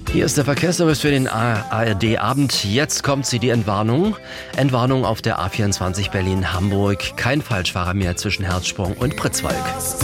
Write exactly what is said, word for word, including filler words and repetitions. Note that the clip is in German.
Hier ist der Verkehrsservice für den A R D-Abend. Jetzt kommt sie, die Entwarnung. Entwarnung auf der A vierundzwanzig Berlin-Hamburg. Kein Falschfahrer mehr zwischen Herzsprung und Pritzwalk.